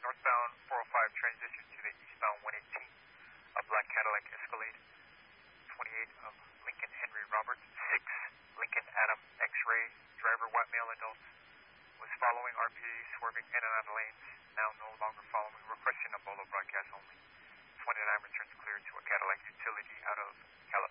northbound 405 transition to the eastbound 118. A black Cadillac Escalade. 28 of Lincoln Henry Roberts. 6 Lincoln Adam X-Ray. Driver white male adult. Was following RPA, swerving in and out of lanes. Now no longer following. Requesting a Bolo broadcast only. 29 returns clear to a Cadillac utility out of